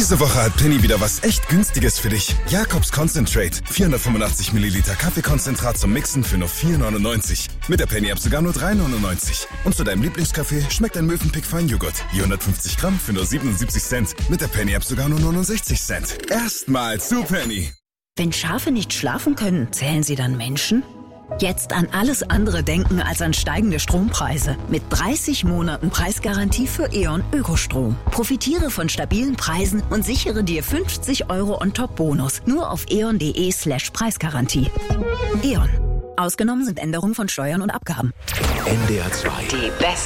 Diese Woche hat Penny wieder was echt Günstiges für dich. Jacobs Concentrate. 485 Milliliter Kaffeekonzentrat zum Mixen für nur 4,99. Mit der Penny-App sogar nur 3,99. Und zu deinem Lieblingskaffee schmeckt ein Mövenpick Feinjoghurt. Je 150 Gramm für nur 77 Cent. Mit der Penny-App sogar nur 69 Cent. Erstmal zu Penny. Wenn Schafe nicht schlafen können, zählen sie dann Menschen? Jetzt an alles andere denken als an steigende Strompreise. Mit 30 Monaten Preisgarantie für E.ON Ökostrom. Profitiere von stabilen Preisen und sichere dir 50 € on top Bonus. Nur auf eon.de/Preisgarantie. E.ON. Ausgenommen sind Änderungen von Steuern und Abgaben. NDR 2. Die besten